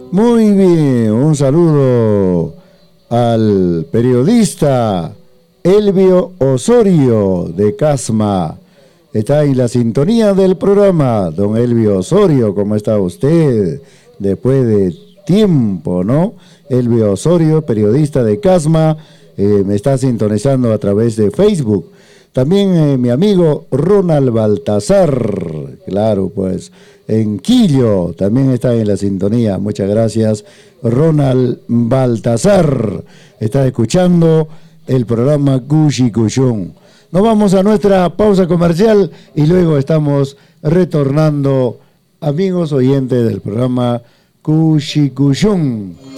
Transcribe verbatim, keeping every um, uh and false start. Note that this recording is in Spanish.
Muy bien, un saludo al periodista Elvio Osorio de Casma. Está en la sintonía del programa. Don Elvio Osorio, ¿cómo está usted? Después de tiempo, ¿no? Elvio Osorio, periodista de Casma, eh, me está sintonizando a través de Facebook. También eh, mi amigo Ronald Baltasar, claro, pues en Quillo también está en la sintonía. Muchas gracias, Ronald Baltasar. Está escuchando el programa Cushi Cushún. Nos vamos a nuestra pausa comercial y luego estamos retornando, amigos oyentes del programa Cushi Cushún.